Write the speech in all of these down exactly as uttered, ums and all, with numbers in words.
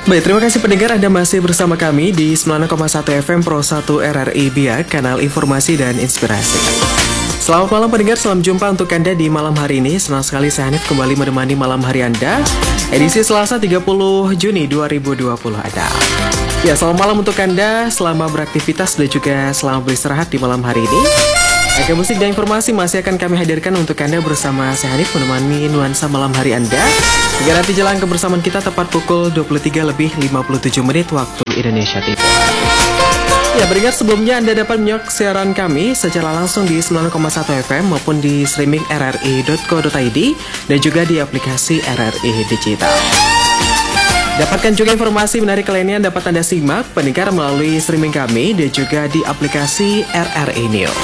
Baik, terima kasih pendengar, Anda masih bersama kami di sembilan puluh koma satu F M Pro satu R R I Biak, kanal informasi dan inspirasi. Selamat malam pendengar, salam jumpa untuk Anda di malam hari ini. Senang sekali saya Hanif kembali menemani malam hari Anda, edisi Selasa tiga puluh Juni dua ribu dua puluh ada. Ya, selamat malam untuk Anda, selamat beraktivitas dan juga selamat beristirahat di malam hari ini. Oke, musik dan informasi masih akan kami hadirkan untuk Anda bersama saya Hanif menemani nuansa malam hari Anda hingga nanti jalan kebersamaan kita tepat pukul dua puluh tiga lebih lima puluh tujuh menit waktu Indonesia Timur. Ya, beringat sebelumnya Anda dapat menyimak siaran kami secara langsung di sembilan koma satu F M maupun di streaming r r i dot co dot i d dan juga di aplikasi R R I Digital. Dapatkan juga informasi menarik lainnya dapat Anda simak pendengar melalui streaming kami dan juga di aplikasi R R I News.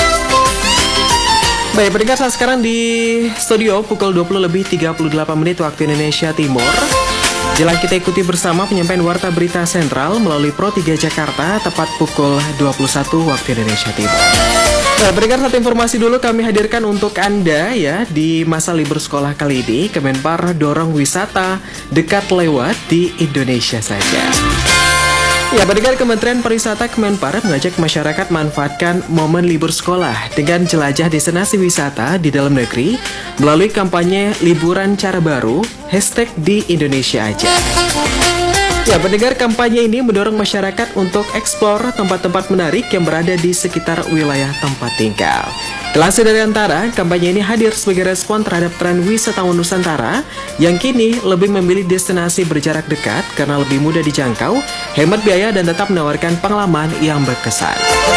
Baik, pendengar, saat sekarang di studio pukul dua puluh lebih tiga puluh delapan menit waktu Indonesia Timur. Jalan kita ikuti bersama penyampaian Warta Berita Sentral melalui Pro tiga Jakarta tepat pukul dua puluh satu waktu Indonesia Timur. Nah, pendengar, satu informasi dulu kami hadirkan untuk Anda ya. Di masa libur sekolah kali ini, Kemenpar dorong wisata dekat lewat di Indonesia saja. Ya, pendengar, Kementerian Pariwisata Kemenpar mengajak masyarakat manfaatkan momen libur sekolah dengan jelajah destinasi wisata di dalam negeri melalui kampanye liburan cara baru, hashtag di Indonesia aja. Ya, pendengar, kampanye ini mendorong masyarakat untuk eksplor tempat-tempat menarik yang berada di sekitar wilayah tempat tinggal. Dilansir dari Antara, kampanye ini hadir sebagai respon terhadap tren wisatawan Nusantara yang kini lebih memilih destinasi berjarak dekat karena lebih mudah dijangkau, hemat biaya, dan tetap menawarkan pengalaman yang berkesan.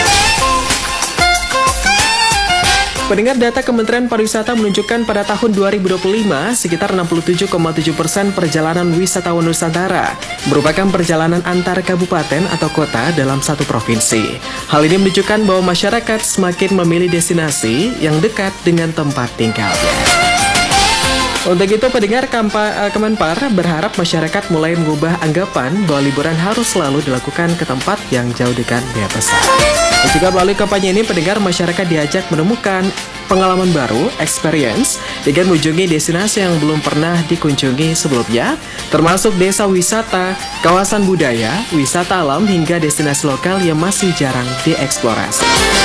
Pendengar, data Kementerian Pariwisata menunjukkan pada tahun dua ribu dua puluh lima, sekitar enam puluh tujuh koma tujuh persen perjalanan wisatawan Nusantara merupakan perjalanan antar kabupaten atau kota dalam satu provinsi. Hal ini menunjukkan bahwa masyarakat semakin memilih destinasi yang dekat dengan tempat tinggalnya. Untuk itu, pendengar, Kemenpar berharap masyarakat mulai mengubah anggapan bahwa liburan harus selalu dilakukan ke tempat yang jauh dengan biaya besar. Dan juga melalui kampanye ini, pendengar, masyarakat diajak menemukan pengalaman baru, experience, dengan mengunjungi destinasi yang belum pernah dikunjungi sebelumnya, termasuk desa wisata, kawasan budaya, wisata alam, hingga destinasi lokal yang masih jarang dieksplorasi.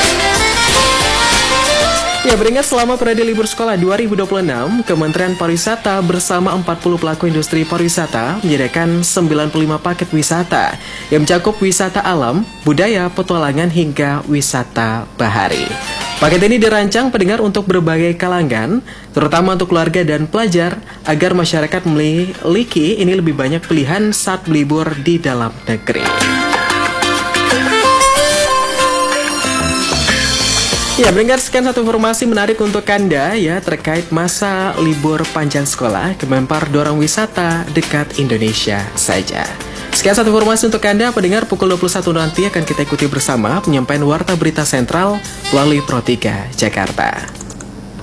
Ya, beringat selama periode libur sekolah dua ribu dua puluh enam, Kementerian Pariwisata bersama empat puluh pelaku industri pariwisata menyediakan sembilan puluh lima paket wisata yang mencakup wisata alam, budaya, petualangan, hingga wisata bahari. Paket ini dirancang pendengar untuk berbagai kalangan, terutama untuk keluarga dan pelajar, agar masyarakat memiliki ini lebih banyak pilihan saat berlibur di dalam negeri. Ya, beringat sekian satu informasi menarik untuk Anda ya terkait masa libur panjang sekolah. Kemenpar dorong wisata dekat Indonesia saja. Sekian satu informasi untuk Anda, pendengar. Pukul dua puluh satu nanti akan kita ikuti bersama penyampaian Warta Berita Sentral melalui Pro tiga Jakarta.